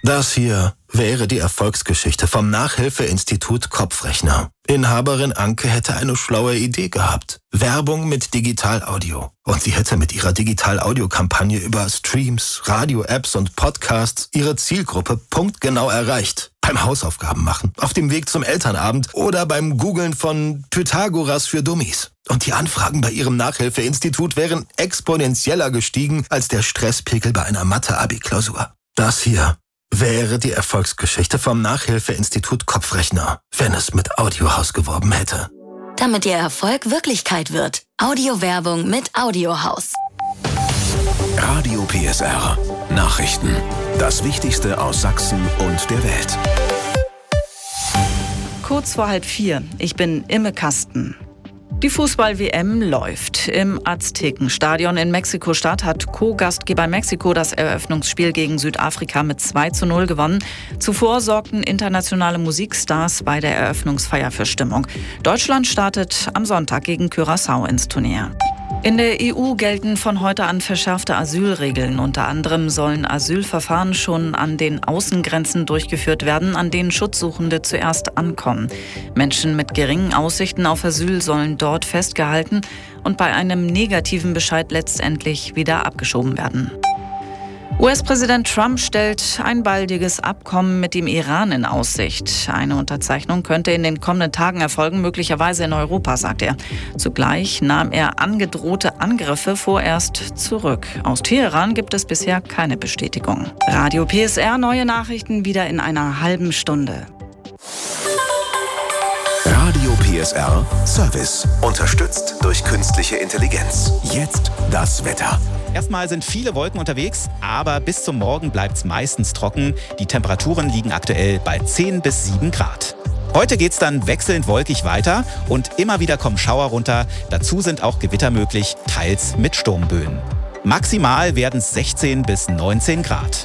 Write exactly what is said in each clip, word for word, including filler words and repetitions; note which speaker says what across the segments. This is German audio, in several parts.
Speaker 1: Das hier wäre die Erfolgsgeschichte vom Nachhilfeinstitut Kopfrechner. Inhaberin Anke hätte eine schlaue Idee gehabt. Werbung mit Digital-Audio. Und sie hätte mit ihrer Digital-Audio-Kampagne über Streams, Radio-Apps und Podcasts ihre Zielgruppe punktgenau erreicht. Beim Hausaufgaben machen, auf dem Weg zum Elternabend oder beim Googlen von Pythagoras für Dummies. Und die Anfragen bei ihrem Nachhilfeinstitut wären exponentieller gestiegen als der Stresspegel bei einer Mathe-Abi-Klausur. Das hier wäre die Erfolgsgeschichte vom Nachhilfeinstitut Kopfrechner, wenn es mit Audiohaus geworben hätte.
Speaker 2: Damit Ihr Erfolg Wirklichkeit wird. Audiowerbung mit Audiohaus.
Speaker 3: Radio P S R. Nachrichten. Das Wichtigste aus Sachsen und der Welt.
Speaker 4: Kurz vor halb vier. Ich bin Imme Kasten. Die Fußball-W M läuft. Im Aztekenstadion in Mexiko-Stadt hat Co-Gastgeber Mexiko das Eröffnungsspiel gegen Südafrika mit zwei zu null gewonnen. Zuvor sorgten internationale Musikstars bei der Eröffnungsfeier für Stimmung. Deutschland startet am Sonntag gegen Curaçao ins Turnier. In der E U gelten von heute an verschärfte Asylregeln. Unter anderem sollen Asylverfahren schon an den Außengrenzen durchgeführt werden, an denen Schutzsuchende zuerst ankommen. Menschen mit geringen Aussichten auf Asyl sollen dort festgehalten und bei einem negativen Bescheid letztendlich wieder abgeschoben werden. U S-Präsident Trump stellt ein baldiges Abkommen mit dem Iran in Aussicht. Eine Unterzeichnung könnte in den kommenden Tagen erfolgen, möglicherweise in Europa, sagt er. Zugleich nahm er angedrohte Angriffe vorerst zurück. Aus Teheran gibt es bisher keine Bestätigung. Radio P S R, neue Nachrichten wieder in einer halben Stunde.
Speaker 3: Radio P S R Service. Unterstützt durch künstliche Intelligenz. Jetzt das Wetter.
Speaker 5: Erstmal sind viele Wolken unterwegs, aber bis zum Morgen bleibt es meistens trocken. Die Temperaturen liegen aktuell bei zehn bis sieben Grad. Heute geht's dann wechselnd wolkig weiter und immer wieder kommen Schauer runter. Dazu sind auch Gewitter möglich, teils mit Sturmböen. Maximal werden es sechzehn bis neunzehn Grad.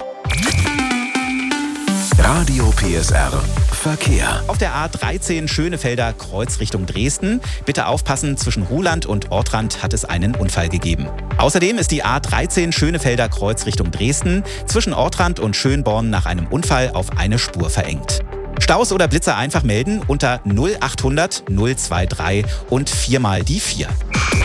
Speaker 3: Radio P S R Verkehr.
Speaker 5: Auf der A dreizehn Schönefelder Kreuz Richtung Dresden. Bitte aufpassen, zwischen Ruhland und Ortrand hat es einen Unfall gegeben. Außerdem ist die A dreizehn Schönefelder Kreuz Richtung Dresden zwischen Ortrand und Schönborn nach einem Unfall auf eine Spur verengt. Staus oder Blitzer einfach melden unter null achthundert null drei drei und viermal die vier.